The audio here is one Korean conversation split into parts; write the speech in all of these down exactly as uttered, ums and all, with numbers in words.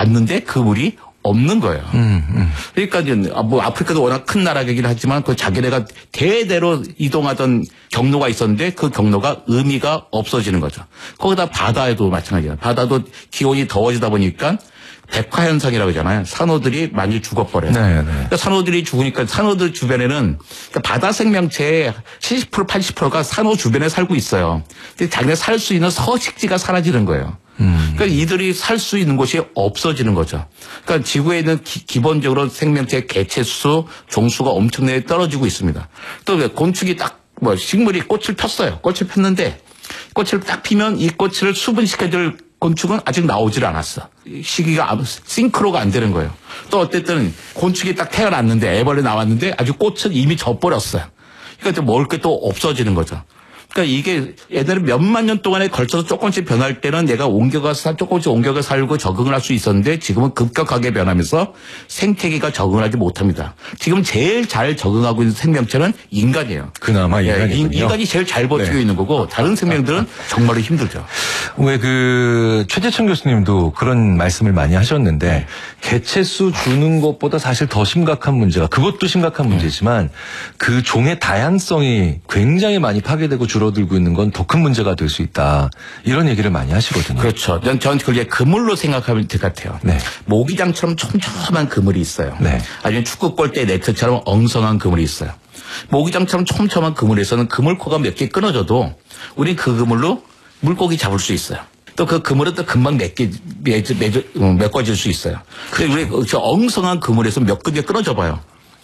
봤는데 그 물이 없는 거예요. 음, 음. 그러니까 이제 뭐 아프리카도 워낙 큰 나라이긴 하지만 그 자기네가 대대로 이동하던 경로가 있었는데 그 경로가 의미가 없어지는 거죠. 거기다 바다에도 마찬가지예요. 바다도 기온이 더워지다 보니까 백화 현상이라고 하잖아요. 산호들이 많이 죽어버려요. 네, 네. 그러니까 산호들이 죽으니까 산호들 주변에는 그러니까 바다 생명체의 칠십 퍼센트 팔십 퍼센트가 산호 주변에 살고 있어요. 근데 자기네 살 수 있는 서식지가 사라지는 거예요. 음. 그러니까 이들이 살 수 있는 곳이 없어지는 거죠. 그러니까 지구에 있는 기, 기본적으로 생명체 개체수, 종수가 엄청나게 떨어지고 있습니다. 또 곤충이 딱 뭐 식물이 꽃을 폈어요. 꽃을 폈는데 꽃을 딱 피면 이 꽃을 수분시켜줄 곤충은 아직 나오질 않았어. 시기가 싱크로가 안 되는 거예요. 또 어쨌든 곤충이 딱 태어났는데 애벌레 나왔는데 아주 꽃은 이미 져버렸어요. 그러니까 먹을 게 또 없어지는 거죠. 그러니까 이게 옛날에 몇만 년 동안에 걸쳐서 조금씩 변할 때는 내가 옮겨가서 조금씩 옮겨가 살고 적응을 할 수 있었는데 지금은 급격하게 변하면서 생태계가 적응을 하지 못합니다. 지금 제일 잘 적응하고 있는 생명체는 인간이에요. 그나마 인간이군요. 예, 인간이 제일 잘 버티고 네. 있는 거고 다른 생명들은 정말로 힘들죠. 왜 그 최재천 교수님도 그런 말씀을 많이 하셨는데 네. 개체수 주는 것보다 사실 더 심각한 문제가 그것도 심각한 문제지만 그 종의 다양성이 굉장히 많이 파괴되고 줄어들고 있는 건 더 큰 문제가 될 수 있다. 이런 얘기를 많이 하시거든요. 그렇죠. 전, 전 그게 그물로 생각하면 될 것 같아요. 네. 모기장처럼 촘촘한 그물이 있어요. 네. 아니면 축구 골대 네트처럼 엉성한 그물이 있어요. 모기장처럼 촘촘한 그물에서는 그물코가 몇 개 끊어져도 우린 그 그물로 물고기 잡을 수 있어요. 또 그 그물은 또 금방 맺게, 맺, 맺, 메꿔질 수 있어요. 그렇죠. 우리 저 엉성한 그물에서 몇 개 끊어져 봐요.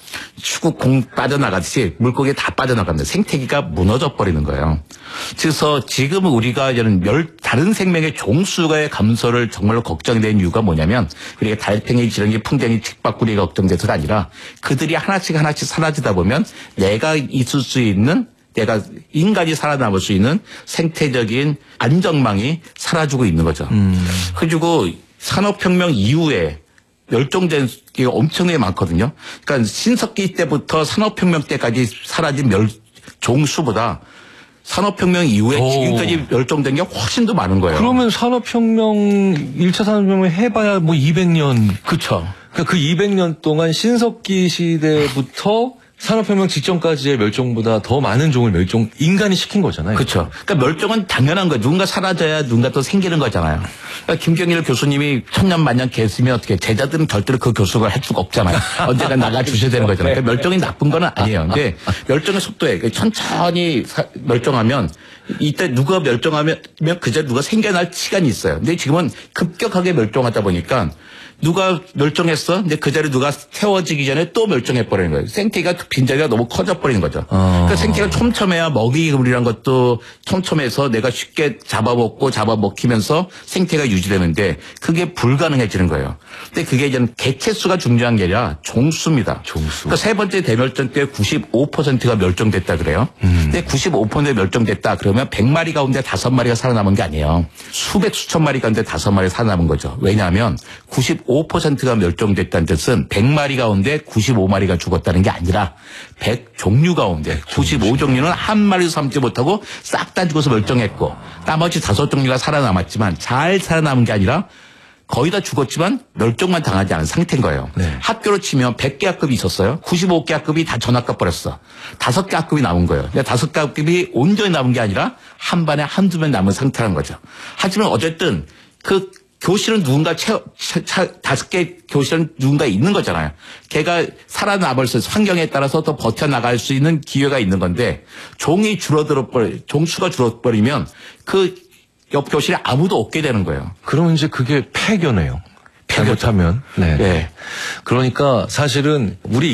축구 공 빠져나가듯이 물고기 다 빠져나갑니다. 생태계가 무너져 버리는 거예요. 그래서 지금 우리가 이제는 멸, 다른 생명의 종수가의 감소를 정말로 걱정된 이유가 뭐냐면 우리가 달팽이, 지렁이, 풍뎅이, 칡바꾸리가 걱정돼서가 아니라 그들이 하나씩 하나씩 사라지다 보면 내가 있을 수 있는 내가 인간이 살아남을 수 있는 생태적인 안전망이 사라지고 있는 거죠. 음. 그리고 산업혁명 이후에 멸종된 게 엄청나게 많거든요. 그러니까 신석기 때부터 산업혁명 때까지 사라진 멸, 종수보다 산업혁명 이후에 오. 지금까지 멸종된 게 훨씬 더 많은 거예요. 그러면 산업혁명, 일 차 산업혁명 해봐야 뭐 이백 년. 그렇죠. 그러니까 그 이백 년 동안 신석기 시대부터 산업혁명 직전까지의 멸종보다 더 많은 종을 멸종, 인간이 시킨 거잖아요. 그렇죠. 그러니까 멸종은 당연한 거예요. 누군가 사라져야 누군가 또 생기는 거잖아요. 그러니까 김경일 교수님이 천년 만년 계시면 어떻게 제자들은 절대로 그 교수가 할 수가 없잖아요. 언젠가 나가 주셔야 되는 거잖아요. 그러니까 멸종이 나쁜 건 아니에요. 근데 멸종의 속도에 천천히 사, 멸종하면 이때 누가 멸종하면 그저 누가 생겨날 시간이 있어요. 근데 지금은 급격하게 멸종하다 보니까 누가 멸종했어? 근데 그 자리에 누가 태워지기 전에 또 멸종해버리는 거예요. 생태계가 빈자리가 너무 커져버리는 거죠. 어. 그러니까 생태계가 촘촘해야 먹이 그물이란 것도 촘촘해서 내가 쉽게 잡아먹고 잡아먹히면서 생태가 유지되는데 그게 불가능해지는 거예요. 근데 그게 이제 개체수가 중요한 게 아니라 종수입니다. 종수. 그러니까 세 번째 대멸종 때 구십오 퍼센트가 멸종됐다 그래요. 음. 근데 구십오 퍼센트 멸종됐다 그러면 백 마리 가운데 다섯 마리가 살아남은 게 아니에요. 수백 수천 마리 가운데 다섯 마리 살아남은 거죠. 왜냐하면 구십오 퍼센트가 멸종됐다는 뜻은 백 마리 가운데 구십오 마리가 죽었다는 게 아니라 백 종류 가운데 구십오 종류는 한 마리도 삼지 못하고 싹 다 죽어서 멸종했고 나머지 다섯 종류가 살아남았지만 잘 살아남은 게 아니라 거의 다 죽었지만 멸종만 당하지 않은 상태인 거예요. 네. 학교로 치면 백 개 학급이 있었어요. 구십오 개 학급이 다 전학가 버렸어. 다섯 개 학급이 남은 거예요. 다섯 개 학급이 온전히 남은 게 아니라 한 반에 한두 명 남은 상태라는 거죠. 하지만 어쨌든 그 교실은 누군가 채워, 다섯 개 교실은 누군가 있는 거잖아요. 걔가 살아남을 수, 환경에 따라서 더 버텨나갈 수 있는 기회가 있는 건데, 종이 줄어들어버리, 종수가 줄어버리면 그 옆 교실에 아무도 없게 되는 거예요. 그러면 이제 그게 폐교네요. 잘못하면. 네. 네. 그러니까 사실은 우리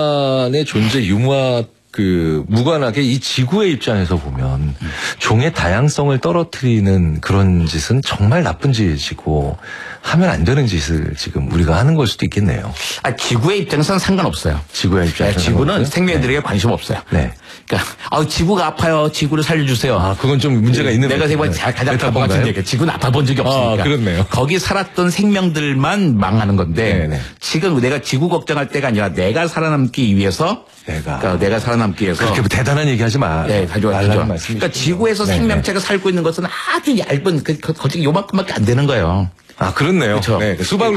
인간의 존재 유무와 그 무관하게 이 지구의 입장에서 보면 음. 종의 다양성을 떨어뜨리는 그런 짓은 정말 나쁜 짓이고 하면 안 되는 짓을 지금 우리가 하는 걸 수도 있겠네요. 아, 지구의 입장에서는 상관없어요. 지구의 입장에서 네, 지구는 생명들에게 네. 관심 없어요. 네. 그러니까 아, 지구가 아파요. 지구를 살려주세요. 아, 그건 좀 문제가 있는. 내가 생각해 네. 가장 바보 같은 얘기. 지구는 아파본 적이 없으니까. 아, 그렇네요. 거기 살았던 생명들만 망하는 건데 네네. 지금 내가 지구 걱정할 때가 아니라 내가 살아남기 위해서. 내가 그러니까 내가 살아남기 위해서 그렇게 대단한 얘기하지 마. 네, 가져가죠. 그러니까 지구에서 네네. 생명체가 살고 있는 것은 아주 얇은 그 거의 요만큼밖에 안 되는 거예요. 아, 그렇네요. 그렇죠. 네, 수박을